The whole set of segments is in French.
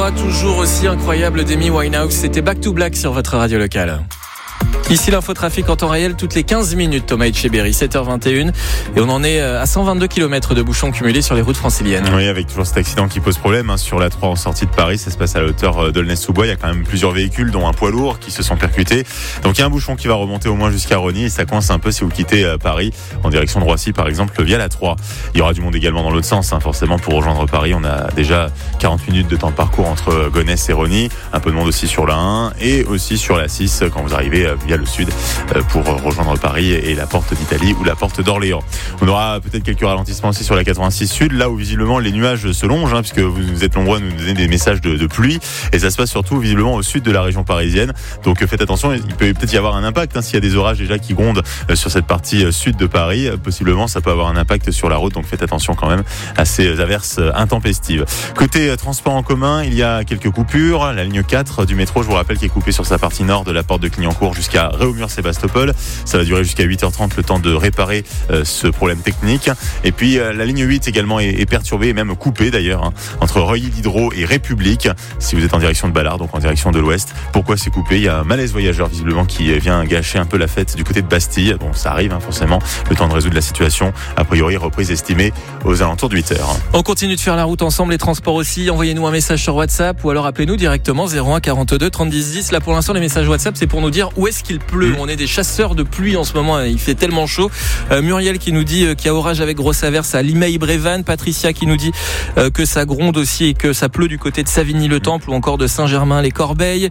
Toujours aussi incroyable d'Amy Winehouse, c'était Back to Black sur votre radio locale. Ici l'infotrafic en temps réel toutes les 15 minutes, Thomas Etcheberry, 7h21. Et on en est à 122 km de bouchons cumulés sur les routes franciliennes. Oui, avec toujours cet accident qui pose problème sur la 3 en sortie de Paris. Ça se passe à la hauteur d'Aulnay-sous-Bois. Il y a quand même plusieurs véhicules, dont un poids lourd, qui se sont percutés. Donc il y a un bouchon qui va remonter au moins jusqu'à Rosny. Et ça coince un peu si vous quittez Paris en direction de Roissy, par exemple, via la 3. Il y aura du monde également dans l'autre sens, forcément, pour rejoindre Paris. On a déjà 40 minutes de temps de parcours entre Gonesse et Rosny. Un peu de monde aussi sur la 1 et aussi sur la 6 quand vous arrivez via le sud pour rejoindre Paris et la porte d'Italie ou la porte d'Orléans. On aura peut-être quelques ralentissements aussi sur la 86 sud, là où visiblement les nuages se longent, puisque vous êtes nombreux à nous donner des messages de pluie, et ça se passe surtout visiblement au sud de la région parisienne. Donc faites attention, il peut peut-être y avoir un impact s'il y a des orages déjà qui grondent sur cette partie sud de Paris. Possiblement ça peut avoir un impact sur la route, donc faites attention quand même à ces averses intempestives. Côté transport en commun, il y a quelques coupures. La ligne 4 du métro, je vous rappelle, qui est coupée sur sa partie nord de la porte de Clignancourt jusqu'à Réaumur-Sébastopol. Ça va durer jusqu'à 8h30, le temps de réparer ce problème technique. Et puis la ligne 8 également est perturbée et même coupée d'ailleurs, entre Reuilly-Diderot et République, si vous êtes en direction de Ballard, donc en direction de l'ouest. Pourquoi c'est coupé ? Il y a un malaise voyageur visiblement qui vient gâcher un peu la fête du côté de Bastille. Bon, ça arrive forcément, le temps de résoudre la situation. A priori, reprise estimée aux alentours de 8h. On continue de faire la route ensemble, les transports aussi. Envoyez-nous un message sur WhatsApp ou alors appelez-nous directement 01 42 30 10 10. Là pour l'instant, les messages WhatsApp, c'est pour nous dire où est-ce qu'il pleut. On est des chasseurs de pluie en ce moment, il fait tellement chaud. Muriel qui nous dit qu'il y a orage avec grosse averse à Limeil-Brévannes. Patricia qui nous dit que ça gronde aussi et que ça pleut du côté de Savigny-le-Temple ou encore de Saint-Germain-les-Corbeilles.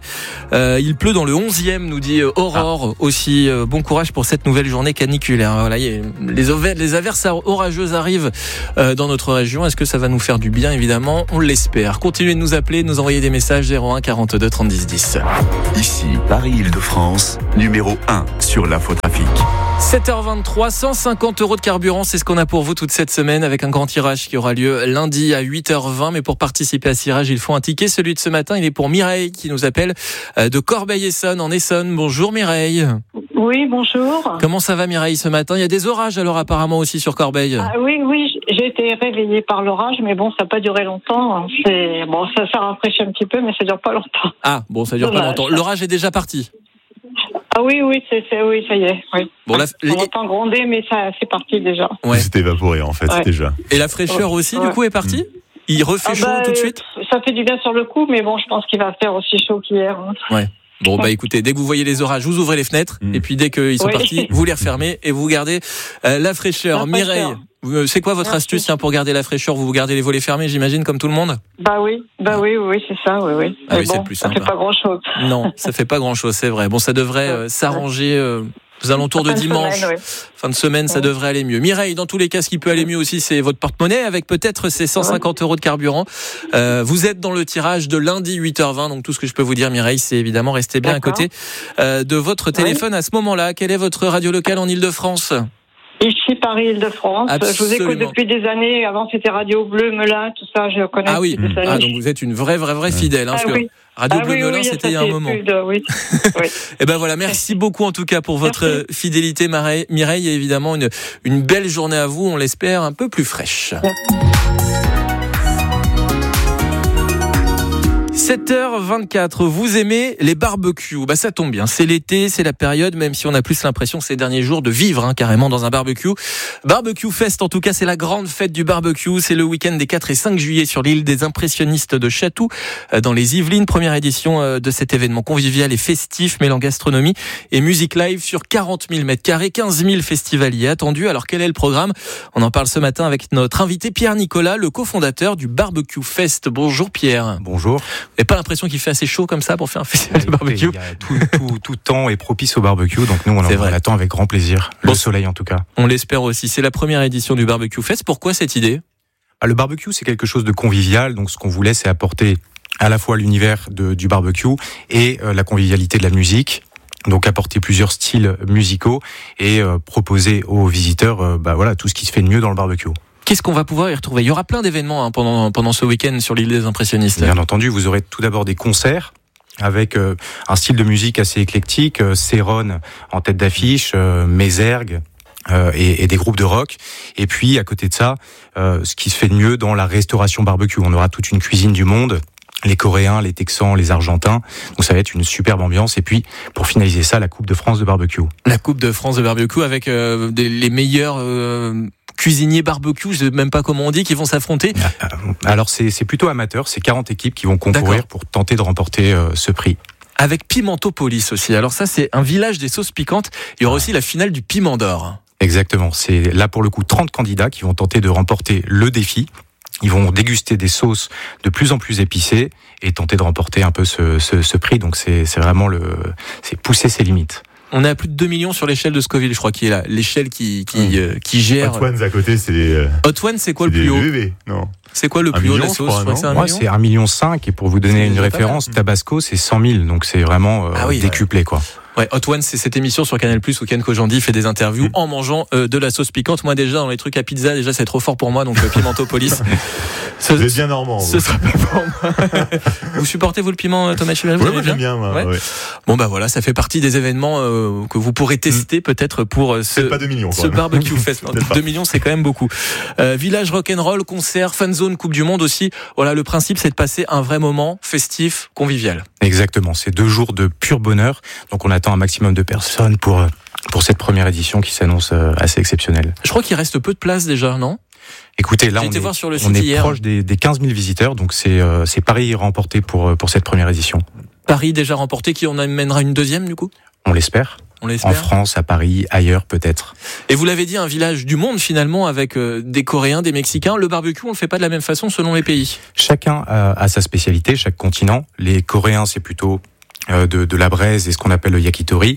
Il pleut dans le 11e, nous dit Aurore aussi. Bon courage pour cette nouvelle journée caniculaire. Voilà, les averses orageuses arrivent dans notre région. Est-ce que ça va nous faire du bien ? Évidemment, on l'espère. Continuez de nous appeler, de nous envoyer des messages 01 42 30 10 10. Ici, Paris-Île-de-France, numéro 1 sur l'infotrafic. 7h23, 150 € de carburant, c'est ce qu'on a pour vous toute cette semaine avec un grand tirage qui aura lieu lundi à 8h20. Mais pour participer à ce tirage, il faut un ticket. Celui de ce matin, il est pour Mireille qui nous appelle de Corbeil-Essonnes en Essonne. Bonjour Mireille. Oui, bonjour. Comment ça va Mireille ce matin ? Il y a des orages alors apparemment aussi sur Corbeil. Oui, j'ai été réveillée par l'orage, mais bon, ça n'a pas duré longtemps. Ça rafraîchit un petit peu, mais ça dure pas longtemps. Ah, bon, ça dure pas longtemps. L'orage est déjà parti. Ah oui, ça y est. Oui. Bon, on entend gronder, mais ça c'est parti déjà. Ouais. C'est évaporé en fait déjà. Et la fraîcheur aussi, du coup, est partie ? Il refait chaud tout de suite ? Ça fait du bien sur le coup, mais bon, je pense qu'il va faire aussi chaud qu'hier. Ouais. Bon, écoutez, dès que vous voyez les orages, vous ouvrez les fenêtres, et puis dès qu'ils sont partis, vous les refermez et vous gardez la fraîcheur. Mireille, c'est quoi votre astuce pour garder la fraîcheur ? Vous gardez les volets fermés, j'imagine, comme tout le monde ? Oui, c'est ça, oui. Ah oui, c'est plus simple. Ça fait pas grand-chose. Non, ça fait pas grand-chose, c'est vrai. Bon, ça devrait s'arranger aux alentours de dimanche, fin de semaine, ça devrait aller mieux. Mireille, dans tous les cas, ce qui peut aller mieux aussi, c'est votre porte-monnaie avec peut-être ces 150 € de carburant. Vous êtes dans le tirage de lundi 8h20, donc tout ce que je peux vous dire, Mireille, c'est évidemment rester bien à côté de votre téléphone à ce moment-là. Quelle est votre radio locale en Île-de-France ? Ici, Paris-Île-de-France. Absolument. Je vous écoute depuis des années. Avant, c'était Radio Bleu, Melun, tout ça, je connais. Ah oui, donc vous êtes une vraie fidèle. Parce que Radio Bleu Melun, c'était il y a un moment. Et ben voilà, merci beaucoup en tout cas pour votre fidélité, Mireille, et évidemment une belle journée à vous, on l'espère un peu plus fraîche. 7h24, vous aimez les barbecues ? Ça tombe bien, c'est l'été, c'est la période, même si on a plus l'impression ces derniers jours de vivre carrément dans un barbecue. Barbecue Fest, en tout cas, c'est la grande fête du barbecue. C'est le week-end des 4 et 5 juillet sur l'île des impressionnistes de Chatou, dans les Yvelines. Première édition de cet événement convivial et festif, mêlant gastronomie et musique live sur 40 000 m², 15 000 festivaliers attendus. Alors quel est le programme ? On en parle ce matin avec notre invité Pierre Nicolas, le cofondateur du Barbecue Fest. Bonjour Pierre. Bonjour. Vous n'avez pas l'impression qu'il fait assez chaud comme ça pour faire un festival de barbecue ? Tout temps est propice au barbecue, donc nous on l'attend avec grand plaisir. Le soleil en tout cas. On l'espère aussi. C'est la première édition du Barbecue Fest. Pourquoi cette idée ? Le barbecue, c'est quelque chose de convivial, donc ce qu'on voulait, c'est apporter à la fois l'univers du barbecue et la convivialité de la musique. Donc apporter plusieurs styles musicaux et proposer aux visiteurs tout ce qui se fait de mieux dans le barbecue. Qu'est-ce qu'on va pouvoir y retrouver ? Il y aura plein d'événements pendant ce week-end sur l'île des impressionnistes. Bien entendu, vous aurez tout d'abord des concerts avec un style de musique assez éclectique, Céron en tête d'affiche, Mézergue et des groupes de rock. Et puis à côté de ça, ce qui se fait de mieux dans la restauration barbecue. On aura toute une cuisine du monde les Coréens, les Texans, les Argentins. Donc ça va être une superbe ambiance. Et puis, pour finaliser ça, la Coupe de France de barbecue. La Coupe de France de barbecue avec les meilleurs cuisiniers barbecue, je sais même pas comment on dit, qui vont s'affronter. Alors c'est plutôt amateur, c'est 40 équipes qui vont concourir pour tenter de remporter ce prix. Avec Pimentopolis aussi. Alors ça, c'est un village des sauces piquantes. Il y aura aussi la finale du Piment d'Or. Exactement. C'est là pour le coup 30 candidats qui vont tenter de remporter le défi. Ils vont déguster des sauces de plus en plus épicées et tenter de remporter un peu ce prix. Donc c'est vraiment c'est pousser ses limites. On est à plus de 2 millions sur l'échelle de Scoville, je crois, qui est là. L'échelle qui gère. Hot Ones à côté, c'est des. Hot Ones, c'est quoi le plus haut? Bébés, non. C'est quoi le plus haut de la sauce? C'est 1,5 million. Et pour vous donner une référence, Tabasco, c'est 100 000. Donc c'est vraiment décuplé, quoi. Ouais, Hot One, c'est cette émission sur Canal+ où Ken Kojandi fait des interviews en mangeant de la sauce piquante. Moi déjà dans les trucs à pizza, déjà c'est trop fort pour moi, donc Pimentopolis. Vous êtes bien normand. Ce sera pas pour moi. Vous supportez vous le piment, Thomas Chimel? Oui, moi j'aime bien. Ouais. Bon bah voilà, ça fait partie des événements que vous pourrez tester peut-être pour pas 2 millions, ce barbecue fest. 2 millions, c'est quand même beaucoup. Village rock'n'roll, concert, fan zone, Coupe du Monde aussi. Voilà, le principe c'est de passer un vrai moment festif, convivial. Exactement, c'est 2 jours de pur bonheur. Donc on attend un maximum de personnes pour cette première édition qui s'annonce assez exceptionnelle. Je crois qu'il reste peu de place déjà, non? Écoutez, là, on est proche des 15 000 visiteurs, donc c'est Paris remporté pour cette première édition. Paris déjà remporté, qui en amènera une deuxième du coup? On l'espère. En France, à Paris, ailleurs peut-être. Et vous l'avez dit, un village du monde finalement, avec des Coréens, des Mexicains. Le barbecue, on le fait pas de la même façon selon les pays. Chacun a sa spécialité, chaque continent. Les Coréens, c'est plutôt de la braise et ce qu'on appelle le yakitori.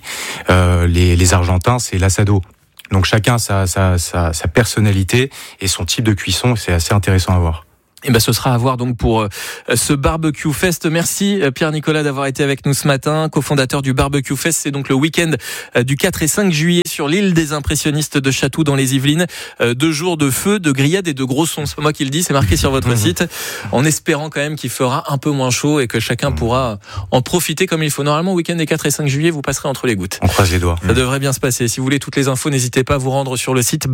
Les Argentins, c'est l'asado. Donc chacun sa personnalité et son type de cuisson, c'est assez intéressant à voir. Et ben ce sera à voir donc pour ce Barbecue Fest. Merci Pierre-Nicolas d'avoir été avec nous ce matin, cofondateur du Barbecue Fest. C'est donc le week-end du 4 et 5 juillet sur l'île des impressionnistes de Chatou dans les Yvelines. 2 jours de feu, de grillades et de gros sons. C'est pas moi qui le dis, c'est marqué sur votre site. En espérant quand même qu'il fera un peu moins chaud et que chacun pourra en profiter comme il faut. Normalement, week-end des 4 et 5 juillet, vous passerez entre les gouttes. On croise les doigts. Ça devrait bien se passer. Si vous voulez toutes les infos, n'hésitez pas à vous rendre sur le site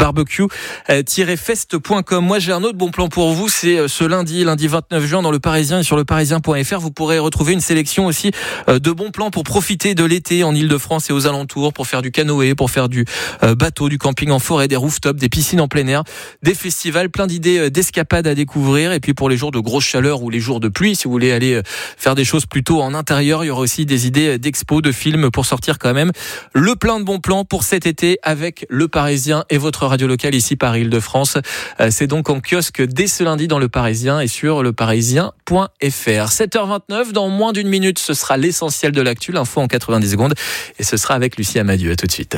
barbecue-fest.com. Moi, j'ai un autre bon plan pour vous. C'est ce lundi 29 juin dans Le Parisien et sur leparisien.fr. Vous pourrez retrouver une sélection aussi de bons plans pour profiter de l'été en Ile-de-France et aux alentours, pour faire du canoë, pour faire du bateau, du camping en forêt, des rooftops, des piscines en plein air, des festivals, plein d'idées d'escapades à découvrir. Et puis pour les jours de grosse chaleur ou les jours de pluie, si vous voulez aller faire des choses plutôt en intérieur, il y aura aussi des idées d'expos, de films pour sortir quand même le plein de bons plans pour cet été avec Le Parisien et votre radio locale ici par Île-de-France. C'est donc en kiosque dès ce lundi dans Le Parisien et sur leparisien.fr. 7h29, dans moins d'une minute, ce sera l'essentiel de l'actu, l'info en 90 secondes. Et ce sera avec Lucie Amadieu. À tout de suite.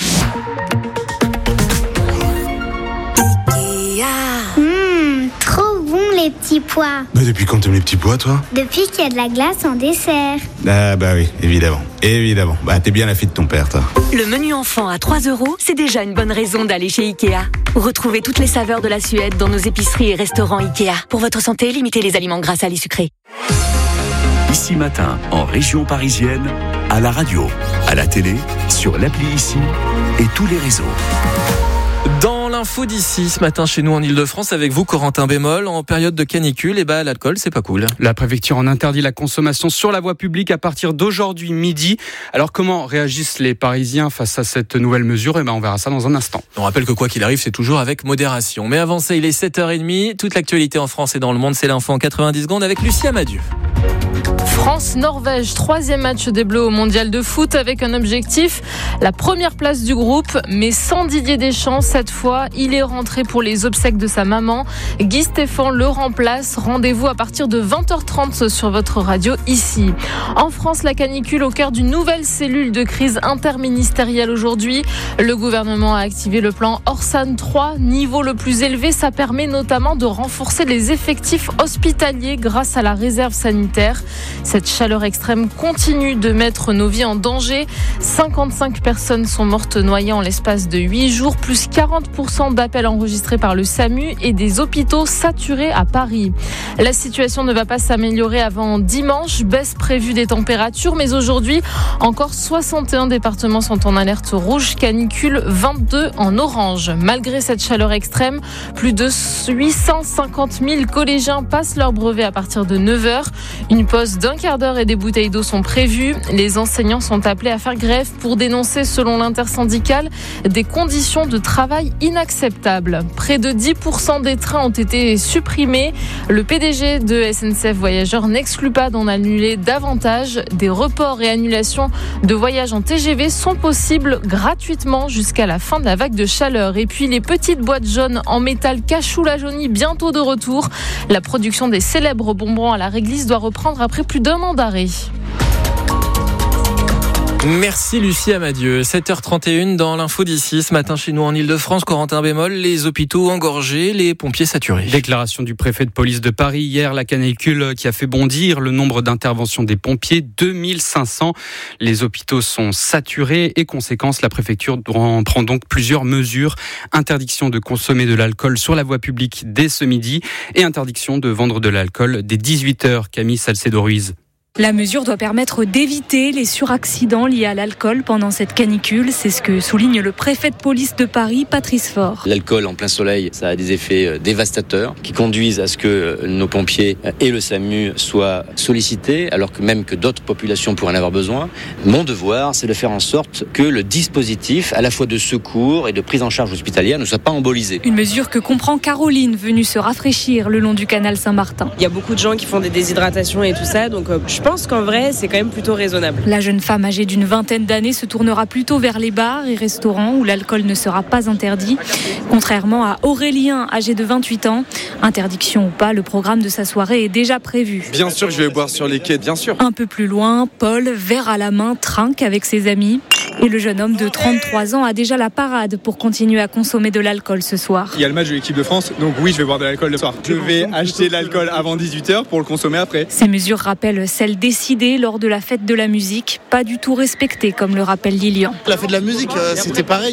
Trop bon les petits pois. Bah depuis quand t'aimes les petits pois, toi? Depuis qu'il y a de la glace en dessert. Ah bah oui, évidemment. Bah t'es bien la fille de ton père, toi. Le menu enfant à 3 €, c'est déjà une bonne raison d'aller chez Ikea. Retrouvez toutes les saveurs de la Suède dans nos épiceries et restaurants Ikea. Pour votre santé, limitez les aliments gras, salés, sucrés. Ici Matin, en région parisienne, à la radio, à la télé, sur l'appli Ici et tous les réseaux. Dans l'info d'ici, ce matin chez nous en Ile-de-France, avec vous Corentin Bémol, en période de canicule, l'alcool c'est pas cool. La préfecture en interdit la consommation sur la voie publique à partir d'aujourd'hui midi. Alors comment réagissent les Parisiens face à cette nouvelle mesure? On verra ça dans un instant. On rappelle que quoi qu'il arrive, c'est toujours avec modération. Mais avant ça, il est 7h30, toute l'actualité en France et dans le monde, c'est l'info en 90 secondes avec Lucie Amadieu. France-Norvège, 3e match des Bleus au mondial de foot avec un objectif, la première place du groupe, mais sans Didier Deschamps cette fois. Il est rentré pour les obsèques de sa maman. Guy Stéphane le remplace. Rendez-vous à partir de 20h30 sur votre radio ici. En France, la canicule au cœur d'une nouvelle cellule de crise interministérielle aujourd'hui. Le gouvernement a activé le plan Orsan 3, niveau le plus élevé. Ça permet notamment de renforcer les effectifs hospitaliers grâce à la réserve sanitaire. Cette Cette chaleur extrême continue de mettre nos vies en danger. 55 personnes sont mortes noyées en l'espace de 8 jours, plus 40% d'appels enregistrés par le SAMU et des hôpitaux saturés à Paris. La situation ne va pas s'améliorer avant dimanche, baisse prévue des températures, mais aujourd'hui, encore 61 départements sont en alerte rouge, canicule, 22 en orange. Malgré cette chaleur extrême, plus de 850 000 collégiens passent leur brevet à partir de 9h. Une pause d'un quart d'heure et des bouteilles d'eau sont prévues. Les enseignants sont appelés à faire grève pour dénoncer, selon l'intersyndicale, des conditions de travail inacceptables. Près de 10% des trains ont été supprimés. Le PDG de SNCF Voyageurs n'exclut pas d'en annuler davantage. Des reports et annulations de voyages en TGV sont possibles gratuitement jusqu'à la fin de la vague de chaleur. Et puis les petites boîtes jaunes en métal cachou la jaunie bientôt de retour. La production des célèbres bonbons à la réglisse doit reprendre après plus d'1 an d'arrêt. Merci Lucie Amadieu. 7h31 dans l'info d'ici. Ce matin chez nous en Ile-de-France, Corentin Bémol, les hôpitaux engorgés, les pompiers saturés. Déclaration du préfet de police de Paris hier, la canicule qui a fait bondir le nombre d'interventions des pompiers, 2500. Les hôpitaux sont saturés et conséquence, la préfecture prend donc plusieurs mesures. Interdiction de consommer de l'alcool sur la voie publique dès ce midi et interdiction de vendre de l'alcool dès 18h. Camille Salcedo-Ruiz. La mesure doit permettre d'éviter les suraccidents liés à l'alcool pendant cette canicule. C'est ce que souligne le préfet de police de Paris, Patrice Faure. L'alcool en plein soleil, ça a des effets dévastateurs qui conduisent à ce que nos pompiers et le SAMU soient sollicités, alors que même que d'autres populations pourraient en avoir besoin. Mon devoir, c'est de faire en sorte que le dispositif, à la fois de secours et de prise en charge hospitalière, ne soit pas embolisé. Une mesure que comprend Caroline, venue se rafraîchir le long du canal Saint-Martin. Il y a beaucoup de gens qui font des déshydratations et tout ça, donc je pense qu'en vrai, c'est quand même plutôt raisonnable. La jeune femme âgée d'une vingtaine d'années se tournera plutôt vers les bars et restaurants où l'alcool ne sera pas interdit. Contrairement à Aurélien, âgé de 28 ans. Interdiction ou pas, le programme de sa soirée est déjà prévu. Bien sûr que je vais boire sur les quais, bien sûr. Un peu plus loin, Paul, verre à la main, trinque avec ses amis. Et le jeune homme de 33 ans a déjà la parade pour continuer à consommer de l'alcool ce soir. Il y a le match de l'équipe de France, donc oui, je vais boire de l'alcool le soir. Je vais acheter de l'alcool avant 18h pour le consommer après. Ces mesures rappellent celles décidées lors de la fête de la musique, pas du tout respectées, comme le rappelle Lilian. La fête de la musique, c'était pareil.